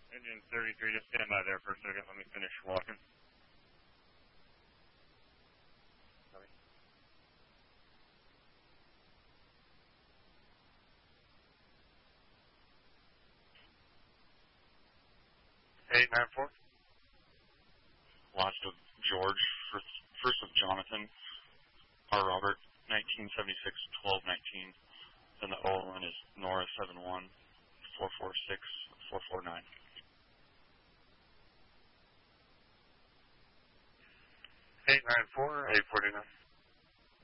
Engine 33, just stand by there for a second. Let me finish walking. Sorry. 894. Last of George, first of Jonathan, R. Robert, 1976, 1219. Then the OLN is Nora 71, 446, 449. 894, 849.